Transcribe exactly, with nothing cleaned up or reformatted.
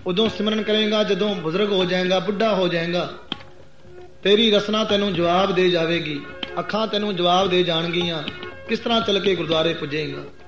ਉਦੋਂ ਸਿਮਰਨ ਕਰੇਗਾ ਜਦੋਂ ਬਜ਼ੁਰਗ ਹੋ ਜਾਏਗਾ, ਬੁੱਢਾ ਹੋ ਜਾਏਗਾ। ਤੇਰੀ ਰਸਨਾ ਤੈਨੂੰ ਜਵਾਬ ਦੇ ਜਾਵੇਗੀ, ਅੱਖਾਂ ਤੈਨੂੰ ਜਵਾਬ ਦੇ ਜਾਣਗੀਆਂ, ਕਿਸ ਤਰ੍ਹਾਂ ਚੱਲ ਕੇ ਗੁਰਦੁਆਰੇ ਪੁੱਜੇਗਾ।